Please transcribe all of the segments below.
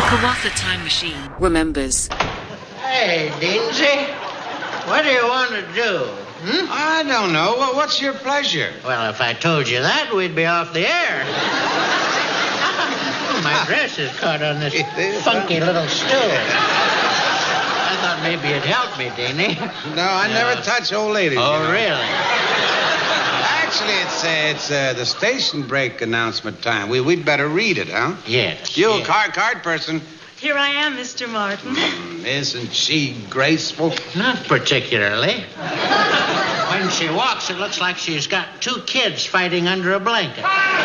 Kawatha Time Machine remembers. Hey, Deansy, what do you want to do? I don't know. What's your pleasure? Well, if I told you that, we'd be off the air. My dress is caught on this funky little stool. I thought maybe it'd help me, Deanie. No, I never touch old ladies. Oh, you know. really? Actually, it's the station break announcement time. We'd better read it, huh? Yes. You, yes. card person. Here I am, Mr. Martin. Isn't she graceful? Not particularly. When she walks, it looks like she's got two kids fighting under a blanket.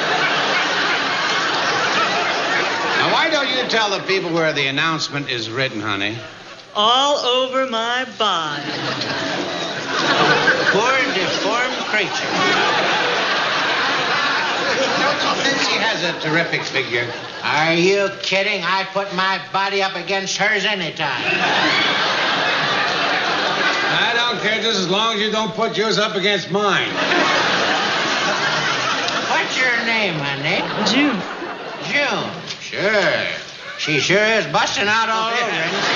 Now, why don't you tell the people where the announcement is written, honey? All over my body. Poor deformed creature. Don't you think she has a terrific figure? Are you kidding? I put my body up against hers anytime. I don't care just as long as you don't put yours up against mine. What's your name, honey? June. June. Sure. She sure is busting out all over.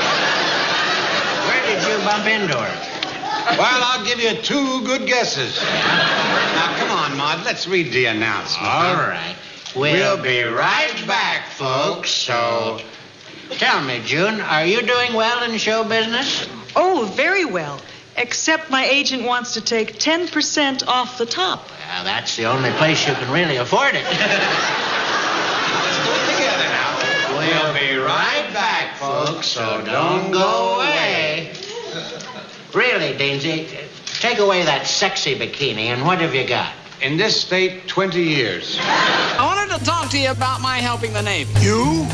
Where did you bump into her? Well, I'll give you two good guesses. Now, come on, Maud. Let's read the announcement. All right. We'll be right back, folks. So, tell me, June, are you doing well in show business? Oh, very well. Except my agent wants to take 10% off the top. Well, that's the only place you can really afford it. Let's do it together now. We'll be right back, folks, so don't go away. Really, Deansy, take away that sexy bikini, and what have you got? In this state, 20 years. I wanted to talk to you about my helping the Navy. You?